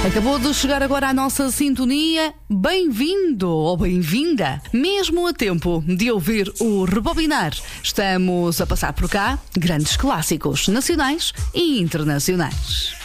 Acabou de chegar agora à nossa sintonia. Bem-vindo ou bem-vinda, mesmo a tempo de ouvir o Rebobinar. Estamos a passar por cá grandes clássicos nacionais e internacionais.